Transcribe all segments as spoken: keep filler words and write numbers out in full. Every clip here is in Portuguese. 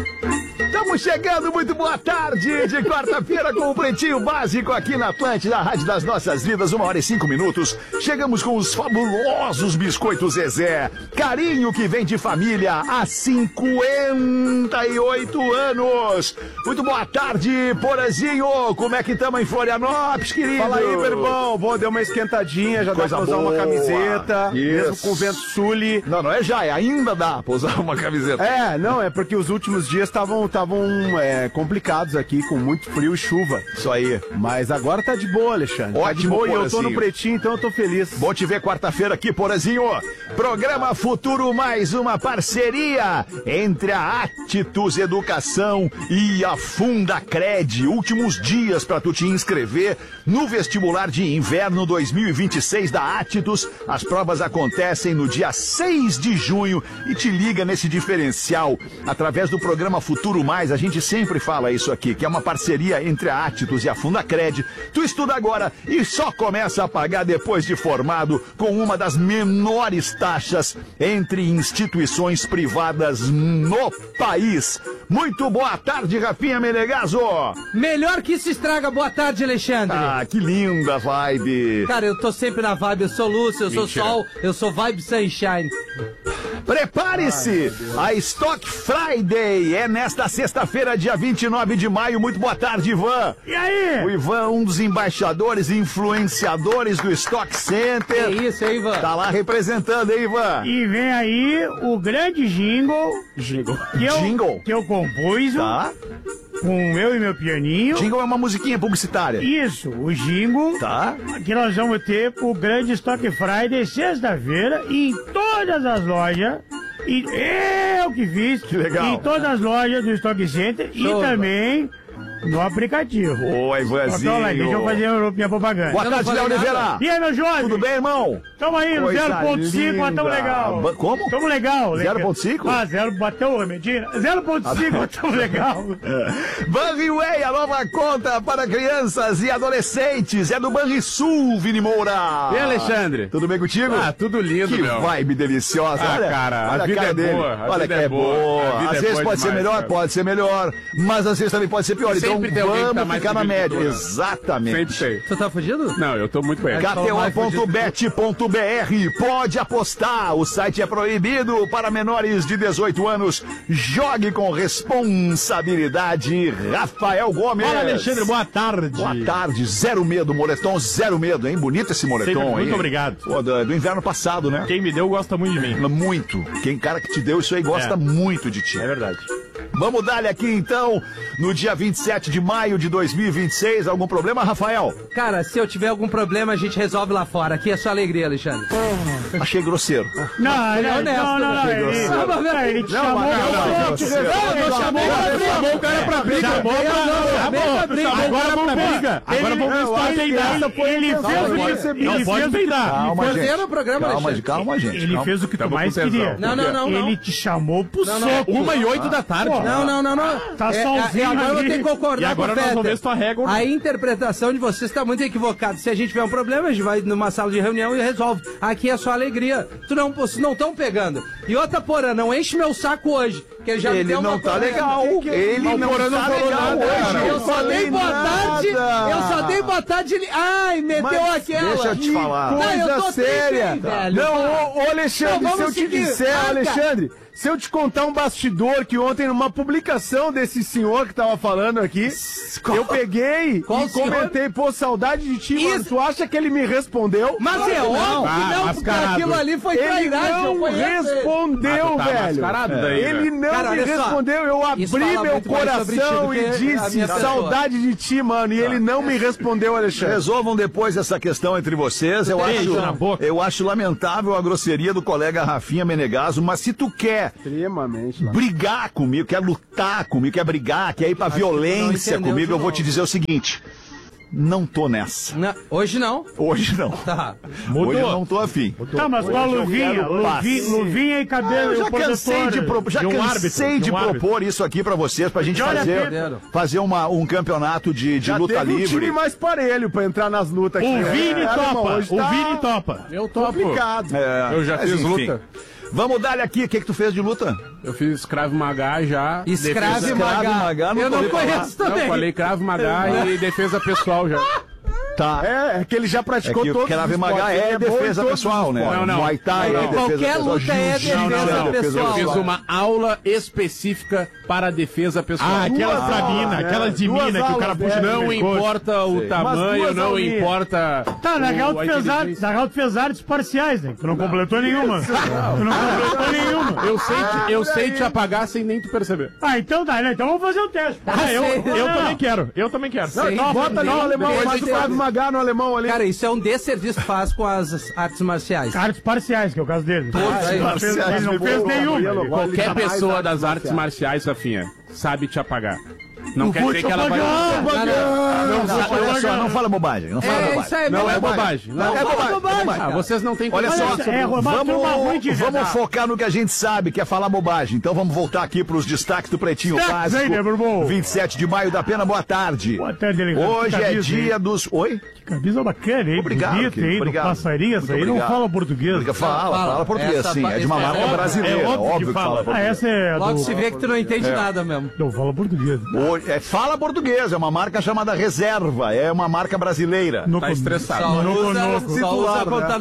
Estamos chegando, muito boa tarde de quarta-feira com o Pretinho Básico aqui na Atlântida, a Rádio das Nossas Vidas, uma hora e cinco minutos. Chegamos com os fabulosos biscoitos Zezé, carinho que vem de família há cinquenta e oito anos. Muito boa tarde, Porazinho, como é que estamos em Florianópolis, querido? Fala aí, meu irmão, bom, deu uma esquentadinha, já Coisa dá pra usar boa. uma camiseta, Isso. mesmo com vento sule. Não, não é já, é ainda dá pra usar uma camiseta. É, não, é porque os últimos dias estavam é, complicados aqui, com muito frio e chuva. Isso aí. Mas agora tá de boa, Alexandre. Ótimo, tá de boa, e eu tô Porazinho. no Pretinho, então eu tô feliz. Bom te ver quarta-feira aqui, Porazinho. Programa Futuro, mais uma parceria entre a Atitus Educação e a Fundacred. Últimos dias para tu te inscrever no vestibular de inverno dois mil e vinte e seis da Atitus. As provas acontecem no dia seis de junho e te liga nesse diferencial através do programa Futuro Mais. A gente sempre fala isso aqui, que é uma parceria entre a Atitus e a Fundacred. Tu estuda agora e só começa a pagar depois de formado, com uma das menores taxas entre instituições privadas no país. Muito boa tarde, Rafinha Menegaso. Melhor que isso estraga. Boa tarde, Alexandre. Ah, que linda vibe. Cara, eu tô sempre na vibe, eu sou lúcio, eu sou Mentira. sol, eu sou vibe sunshine. Prepare-se! A Stock Friday é nesta sexta-feira, dia vinte e nove de maio. Muito boa tarde, Ivan. E aí? O Ivan, um dos embaixadores e influenciadores do Stock Center. Que isso, hein, Ivan? Tá lá representando, hein, Ivan? E vem aí o grande jingle. Jingle. Que eu, Jingle? Que eu compus Tá. com eu e meu pianinho. Jingle é uma musiquinha publicitária. Isso, o jingle. Tá. Que nós vamos ter o grande Stock Friday sexta-feira em todas as lojas. E eu que fiz. Que legal. Em todas as lojas do Stock Center. Show, e também no aplicativo. Boa, Ivanzinho. Então, lá, deixa eu fazer a minha propaganda. Boa Eu não tarde, Léo falei nada. Oliveira. E aí, meu jovem? Tudo bem, irmão? Tamo aí no Coisa zero ponto cinco, mas tamo linda. legal. Ba- como? Tamo legal. zero ponto cinco? Ah, zero, bateu, mentira. zero ponto cinco, mas tamo legal. Banriway, a nova conta para crianças e adolescentes. É do Banrisul, Vini Moura. E Alexandre? Tudo bem contigo? Ah, tudo lindo, Que meu. vibe deliciosa. Ah, olha, cara, a olha vida cara é dele. boa, a Olha vida que é é boa, boa. a vida Às é vezes boa pode ser demais, melhor, cara. pode ser melhor. Mas às vezes também pode ser pior. Sempre então tem alguém que tá vamos mais ficar na fudido média. que tu, né? Exatamente. Sempre tem. Você tá fugido? Não, eu tô muito bem. K T O K T O ponto bet ponto b r. Pode apostar. O site é proibido para menores de dezoito anos. Jogue com responsabilidade. Rafael Gomes. Fala, Alexandre, boa tarde. Boa tarde. Zero medo, moletom, zero medo, hein? Bonito esse moletom, Sempre, hein? muito obrigado. Pô, do, do inverno passado, né? Quem me deu gosta muito de mim. Muito. Quem cara que te deu isso aí gosta É. muito de ti. É verdade. Vamos dar-lhe aqui então, no dia vinte e sete de maio de dois mil e vinte e seis. Algum problema, Rafael? Cara, se eu tiver algum problema, a gente resolve lá fora. Aqui é só alegria, Alexandre. Achei grosseiro. Não, Ele é não, honesto, não, não, não, né? ele, Não, mas não, ele te Não, chamou. mas não, não, eu te grosseiro. resolvo, Eu chamei pra briga. Chamou o cara pra briga. Chamou pra- chamou pra briga. Agora vamos pra briga. Agora vamos ver se pode peidar. Ele fez o que Não ele pode fez o que peidar. Calma, Fazer gente. no programa, Calma, Alexandre. calma, gente. Ele calma. fez o que tu Tamo mais com tesão. queria. Não, não, não, não. Ele te chamou pro Não, não. soco. Uma e oito da tarde. Não, não, não, não. Tá É, sozinho é, agora eu ali. tenho que concordar E agora com o nós vamos Peter. ver se tua régua- A interpretação de vocês está muito equivocada. Se a gente tiver um problema, a gente vai numa sala de reunião e resolve. Aqui é só alegria. Tu não, vocês não estão pegando. E outra, porra, não enche meu saco hoje. Que ele já me Ele deu uma não tá porra- legal. Ele Mas o não Porã não tá falou legal nada, hoje. cara. Eu só falei dei boa nada. tarde. Eu só dei boa tarde. Ele... Ai, meteu Mas aquela. deixa eu te falar. Não, eu tô Coisa triste, séria. hein, velho. Não, Vai. ô, ô Alexandre, Não, vamos se eu te seguir. disser, Ah, cara. Alexandre, se eu te contar um bastidor que ontem, numa publicação desse senhor que tava falando aqui, eu peguei Qual e senhor? comentei, pô, saudade de ti, mano. Isso. Tu acha que ele me respondeu? Mas é óbvio que Ah, não, porque mascarado. aquilo ali foi Ele trairagem. eu não conheço ele. respondeu, Ah, tu tá velho. mascarado daí, Ele velho. não Cara, me olha só, respondeu. Eu isso abri fala meu muito mais sobre ti coração do e que a disse minha pessoa. saudade de ti, mano. E ele não me respondeu, Alexandre. Resolvam depois essa questão entre vocês. Eu Beijo acho, na boca. eu acho lamentável a grosseria do colega Rafinha Menegaso, mas se tu quer Extremamente. lá. brigar comigo, quer lutar comigo, quer brigar, quer ir pra Acho que tu não violência entendeu comigo, de eu vou novo. te dizer o seguinte: não tô nessa. Não, hoje não. Hoje não. Tá. Hoje eu não tô afim. Tá, mas com a luvinha, quero paz. luvinha, luvinha e cabelo Eu e já o cansei protetor. de, pro, já de um cansei árbitro, de de um propor isso aqui pra vocês, pra gente Olha, fazer, Pedro. fazer uma, um campeonato de, de Já luta teve um livre. time mais parelho pra entrar nas lutas aqui. O Vini É, irmão, topa. hoje O tá Vini topa. Eu tô complicado. É, Eu já mas fiz enfim. luta. Vamos dar aqui. O que que tu fez de luta? Eu fiz Krav Maga já. Escrave defesa- Maga. Krav Maga, não Eu não ouvi falar. conheço Não, também. eu falei Krav Maga e defesa pessoal já. Tá. É, é que ele já É praticou que o todos Krav os Maga esportes, ele é bom em defesa todos os pessoal, né? esportes. Não, não. Muay Thai é Não, defesa qualquer pessoal. luta é Jiu-jitsu defesa é pessoal. Eu fiz uma aula específica para defesa pessoal. Ah, aquelas Duas pra mina, aulas, aquelas de duas mina que o cara aulas puxa dessas. no Não pescoço. importa o tamanho, duas não aulinhas. importa. Tá, na o- real, tu a fez artes, inteligência. na real, tu fez artes parciais, né? Tu não completou nenhuma. Tu não completou nenhuma. Eu sei, te, eu sei te apagar sem nem tu perceber. Ah, então tá, né? Então vamos fazer o teste. Ah, eu, Sim. eu Não. também quero. Eu também quero. Sim. Bota ali o alemão, Depois faz o de- Krav Maga no alemão ali. Cara, isso é um desserviço que faz com as artes marciais. Artes parciais, que é o caso dele. Todos aí. Ele não fez, ele não fez nenhuma. Qualquer pessoa das artes marciais, Rafinha, sabe te apagar. Não quer vou dizer te que ela vai. apagar. Não, não, Não, olha só, não fala bobagem. Não fala É, bobagem. isso aí, Não é mesmo. bobagem. Não, é bobagem. é bobagem. Ah, vocês não têm Olha só, conhecimento. é, roubar turma ruim de vamos, vamos verdade. focar no que a gente sabe, que é falar bobagem. Então vamos voltar aqui para os destaques do Pretinho Destaques aí, né, meu Básico. irmão? vinte e sete de maio da Pena, boa tarde. Boa tarde, delegado. Hoje Que é camisa, dia hein? dos... Oi? Que camisa bacana, hein? Obrigado, Bonita, querido, hein? Do obrigado. passarinho, essa Muito aí não obrigado. fala português. Porque fala, Fala. fala português, Essa sim. pa- É de uma essa- marca é óbvio- brasileira. é óbvio Óbvio que que fala fala. Ah, português. essa é a Logo do... se vê que tu não entende nada mesmo. Não fala português. Hoje, é, fala português, é uma marca chamada Reserva, é uma marca brasileira. No Tá com- estressado. Só Noco, usa, noco. só usa Titular, quando tá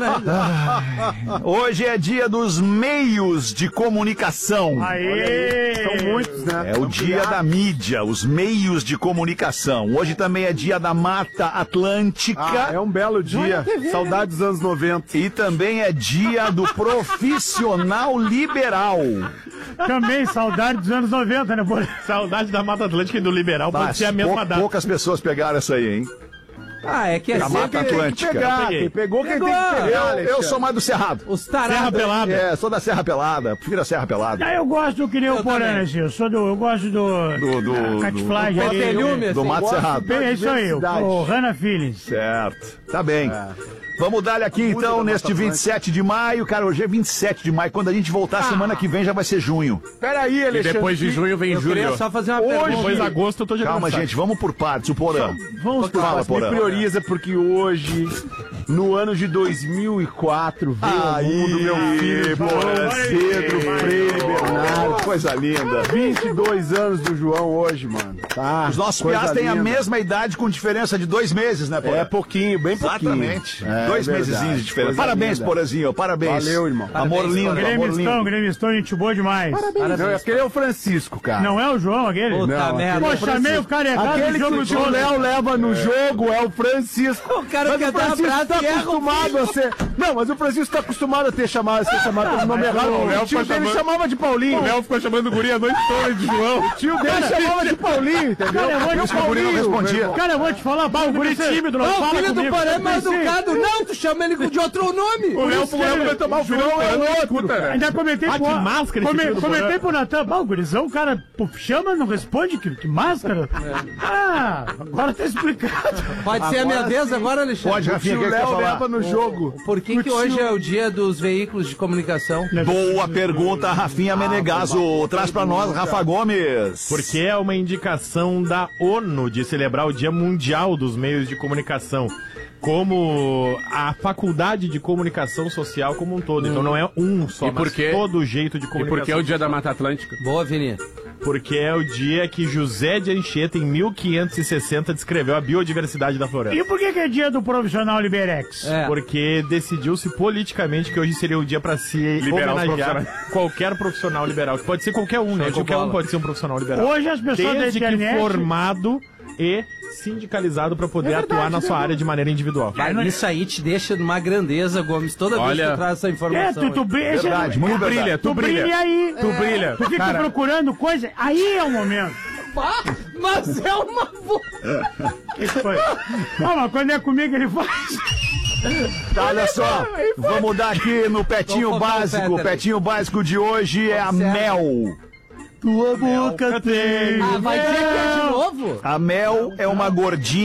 na... Hoje é dia dos meios de comunicação. Aê! São muitos, né? É o dia da mídia, os meios de comunicação. Hoje também é dia da Mata Atlântica. Ah, é um belo dia. Saudades dos anos noventa. E também é dia do profissional liberal. Também, saudade dos anos noventa, né, Bolê? Saudade da Mata Atlântica e do Liberal pode Mas ser a mesma pou- data. poucas pessoas pegaram essa aí, hein? Ah, é que é Da Mata sempre Atlântica. Pegar, peguei. quem pegou, quem Pegou. tem que pegar, Eu, eu Alexandre. sou mais do Cerrado. os Serra tarados. Pelada. É, sou da Serra Pelada. Prefiro a Serra Pelada. Ah, eu gosto que nem Eu o Porã, também. assim. Eu sou do. Eu gosto do. Do, do, Ah, Catfly, do, ali. Petelhume, do assim. Mato Cerrado. É isso aí, o, Diversidade. o Hannah Feelings. Certo. Tá bem. Vamos dar aqui então da neste Mata vinte e sete de maio. Cara, hoje é vinte e sete de maio. Quando a gente voltar semana que vem já vai ser junho. Peraí, E Alexandre. depois de junho vem Eu queria julho. só fazer uma Hoje- pergunta. Depois de agosto eu tô de Calma, aniversário. gente. Vamos por partes. O Porã. Vamos por Fala, partes. Me Porã. prioriza porque hoje, no ano de dois mil e quatro, veio ao mundo meu filho, João Pedro Freire Bernardo. Coisa linda. vinte e dois anos do João hoje, mano. Tá, Os nossos coisa piás têm a linda. mesma idade com diferença de dois meses, né, Porã? É pouquinho, bem pouquinho. Exatamente. É, Dois verdade. mesezinhos de diferença. Coisa Parabéns, linda. Porazinho. Parabéns. Valeu, irmão. Amor Parabéns, lindo, Porã. amor Gremistão, lindo. Gremistão, gente boa demais. Não, aquele é o Francisco, cara. Não é o João aquele? Puta Não, merda. Pô, chamei o cara errado Aquele do que jogo o tio todo. Léo leva no jogo é o Francisco. O cara Mas quer o dar Francisco abraço tá e erra o acostumado a ser... Não, mas o Francisco tá acostumado a ter chamado, a ser chamado pelo nome mas errado. o Léo O tio foi dele chamando- chamava de Paulinho. O Léo ficou chamando o guri a noite toda de João. O tio dele chamava de Paulinho, entendeu? Cara, eu vou E o te- o guri não respondia. Cara, eu vou te falar, pá, o guri tímido, não Não, o fala filho do comigo. Porã é mais Eu pensei- educado. Não, tu chama ele de outro nome. O Léo isso o Léo que- vai tomar o João João é é outro, escuta, né? Ainda comentei Ah, pro... que máscara esse come- filho do Comentei Porã. pro Natan, pá, o gurizão, o cara pô, chama, não responde, que, que máscara? Ah, agora tá explicado. Pode ser a minha vez agora, Alexandre? Pode, O Rafinha, tio o que que quer Léo falar? leva no jogo. Por que, que hoje é o dia dos veículos de comunicação? Boa pergunta, Rafinha Menegaso. Traz pra nós, Rafa Gomes. Porque é uma indicação da ONU de celebrar o Dia Mundial dos Meios de Comunicação. Como a faculdade de comunicação social como um todo. Então não é um só, E por mas quê? todo o jeito de E comunicação. por que é o dia da Mata Atlântica? Boa, Vini. Porque é o dia que José de Anchieta, em mil quinhentos e sessenta, descreveu a biodiversidade da floresta. E por que que é dia do profissional Liberex? É. Porque decidiu-se politicamente que hoje seria o dia para se Liberar os homenagear profissionais. qualquer profissional liberal. Que pode ser qualquer um, né? de Qualquer um bola. pode ser um profissional liberal. Hoje as pessoas Desde da que internet... formado e sindicalizado para poder É verdade, atuar na sua né, área de maneira individual. Vai, isso aí te deixa numa grandeza, Gomes, toda vez Olha- que tu traz essa É, informação. tu, tu, brilha, Verdade, muito Tu brilha, tu tu brilha brilha. aí. Tu brilha. Tu fica Cara, procurando coisa, aí é o momento. Pá, mas é uma... vo- Que foi? Ah, mas quando é comigo ele faz. Tá, olha só, vamos dar aqui no Petinho Vamos focar o Básico. O Peter aí. Petinho Básico de hoje é a Observe. mel. Tua boca tem. Ah, vai dizer que é de novo? A mel é uma gordinha.